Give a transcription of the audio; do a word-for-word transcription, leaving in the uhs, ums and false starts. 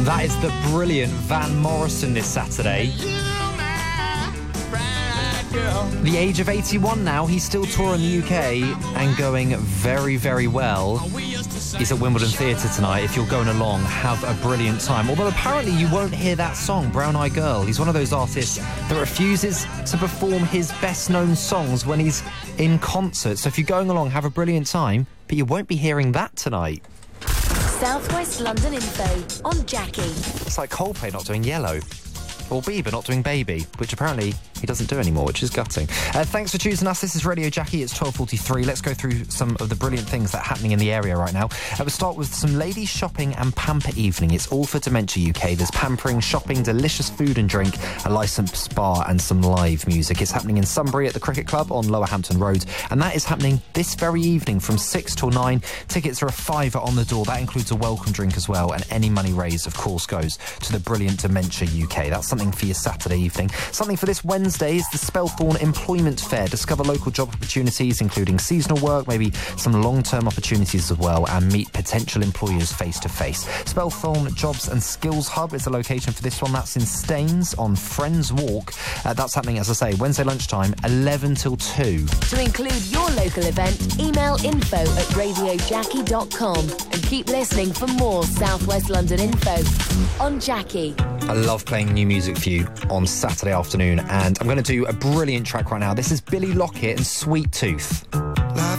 That is the brilliant Van Morrison this Saturday. The age of eighty-one now, he's still touring the U K and going very, very well. He's at Wimbledon Theatre tonight. If you're going along, have a brilliant time. Although apparently you won't hear that song, Brown Eyed Girl. He's one of those artists that refuses to perform his best-known songs when he's in concert. So if you're going along, have a brilliant time, but you won't be hearing that tonight. South West London Info on Jackie. It's like Coldplay not doing Yellow. Or Bieber not doing Baby, which apparently he doesn't do anymore, which is gutting. Uh, thanks for choosing us. This is Radio Jackie. It's twelve forty-three. Let's go through some of the brilliant things that are happening in the area right now. Uh, we'll start with some ladies shopping and pamper evening. It's all for Dementia U K. There's pampering, shopping, delicious food and drink, a licensed bar and some live music. It's happening in Sunbury at the Cricket Club on Lower Hampton Road, and that is happening this very evening from six till nine. Tickets are a fiver on the door. That includes a welcome drink as well, and any money raised, of course, goes to the brilliant Dementia U K. That's something for your Saturday evening. Something for this Wednesday is the Spelthorne Employment Fair. Discover local job opportunities, including seasonal work, maybe some long-term opportunities as well, and meet potential employers face-to-face. Spelthorne Jobs and Skills Hub is the location for this one. That's in Staines on Friends Walk. Uh, that's happening, as I say, Wednesday lunchtime, eleven till two. To include your local event, email info at radio jackie dot com and keep listening for more South West London info on Jackie. I love playing new music for you on Saturday afternoon, and I'm going to do a brilliant track right now. This is Billy Lockett and Sweet Tooth.